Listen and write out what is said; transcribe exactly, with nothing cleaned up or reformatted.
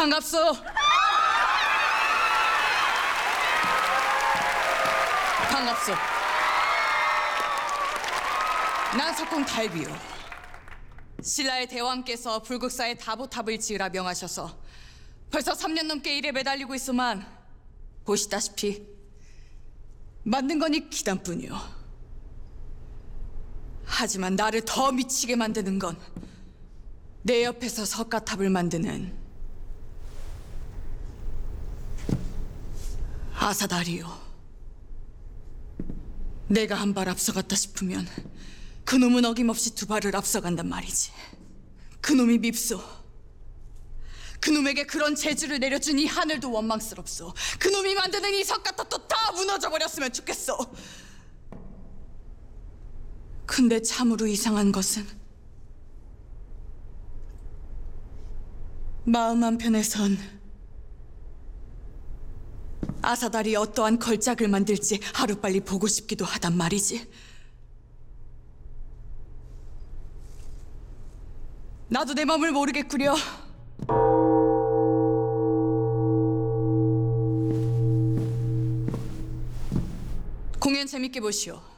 반갑소. 반갑소. 난 석공 달비요. 신라의 대왕께서 불국사에 다보탑을 지으라 명하셔서 벌써 삼 년 넘게 일에 매달리고 있소만 보시다시피 만든 거니 기단뿐이요. 하지만 나를 더 미치게 만드는 건 내 옆에서 석가탑을 만드는 아사다리요. 내가 한 발 앞서갔다 싶으면 그놈은 어김없이 두 발을 앞서간단 말이지. 그놈이 밉소. 그놈에게 그런 재주를 내려준 이 하늘도 원망스럽소. 그놈이 만드는 이 석가탑도 다 무너져 버렸으면 좋겠소. 근데 참으로 이상한 것은 마음 한편에선 아사달이 어떠한 걸작을 만들지 하루빨리 보고 싶기도 하단 말이지. 나도 내 맘을 모르겠구려. 공연 재밌게 보시오.